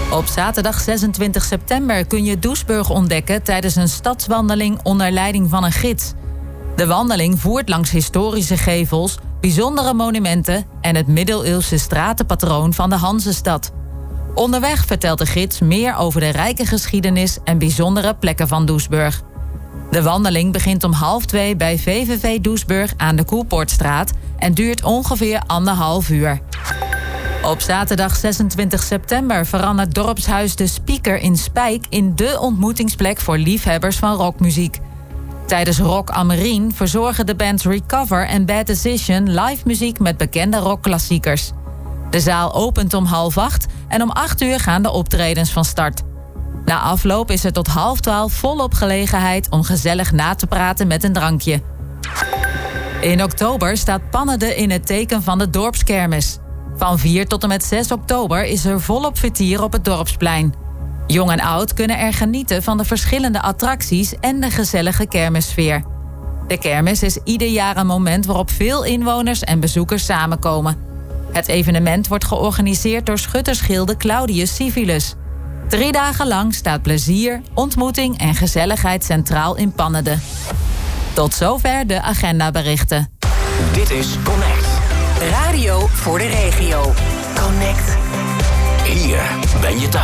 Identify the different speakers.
Speaker 1: Op zaterdag 26 september kun je Doesburg ontdekken tijdens een stadswandeling onder leiding van een gids. De wandeling voert langs historische gevels, bijzondere monumenten en het middeleeuwse stratenpatroon van de Hanzestad. Onderweg vertelt de gids meer over de rijke geschiedenis en bijzondere plekken van Doesburg. De wandeling begint om 13:30 bij VVV Doesburg aan de Koelpoortstraat en duurt ongeveer 1,5 uur. Op zaterdag 26 september verandert dorpshuis De Spieker in Spijk in dé ontmoetingsplek voor liefhebbers van rockmuziek. Tijdens Rock am Rijn verzorgen de bands Recover en Bad Decision live muziek met bekende rockklassiekers. De zaal opent om 7:30 en om 8 uur gaan de optredens van start. Na afloop is er tot 11:30 volop gelegenheid om gezellig na te praten met een drankje. In oktober staat Pannede in het teken van de dorpskermis. Van 4 tot en met 6 oktober is er volop vertier op het dorpsplein. Jong en oud kunnen er genieten van de verschillende attracties en de gezellige kermissfeer. De kermis is ieder jaar een moment waarop veel inwoners en bezoekers samenkomen. Het evenement wordt georganiseerd door schuttersgilde Claudius Civilus. 3 dagen lang staat plezier, ontmoeting en gezelligheid centraal in Pannede. Tot zover de agendaberichten.
Speaker 2: Dit is Connect.
Speaker 3: Radio voor de regio. Connect.
Speaker 2: Hier ben je thuis.